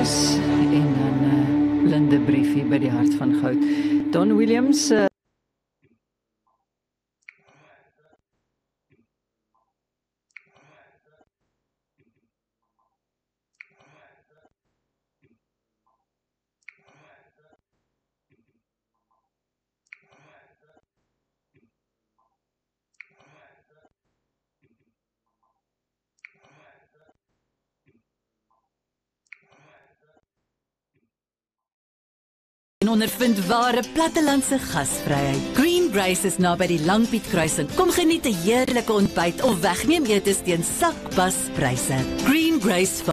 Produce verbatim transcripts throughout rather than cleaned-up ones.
Williams en dan uh, Linde Briefie by die Hart van Goud. Don Williams uh, en ondervind ware plattelandse gasvryheid. Green Grace is naby die Langpiet kruising. Kom geniet 'n heerlike ontbyt of wegneem etes teen sakbaspryse. Green Grace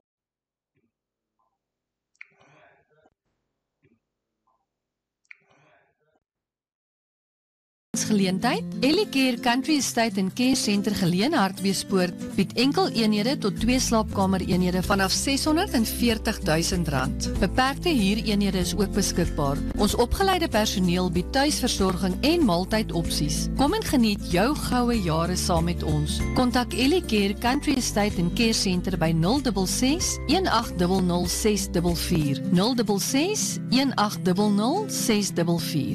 geleentheid. Ellie Care Country Estate en Care Center geleë in Hartbeespoort bied enkel eenhede tot twee slaapkamer eenhede vanaf ses honderd en veertig duisend rand. Beperkte huureenhede is ook beskikbaar. Ons opgeleide personeel bied tuisversorging en maaltydopsies. Kom en geniet jou goue jare saam met ons. Kontak Ellie Care Country Estate en Care Center by nul ses ses, een agt nul nul, ses vier vier, nul ses ses, een agt nul nul, ses vier vier.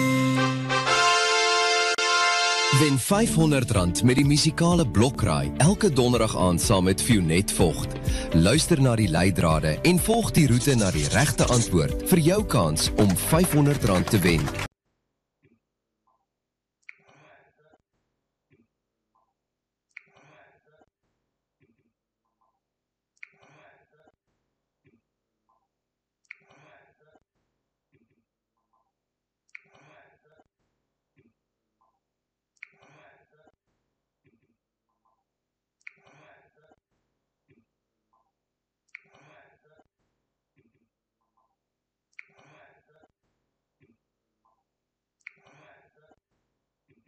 Wen vyfhonderd rand met die musikale blokraai elke donderdag aand saam met Fionet Vogt. Luister na die leidrade en volg die roete na die regte antwoord vir jou kans om vyfhonderd rand te wen.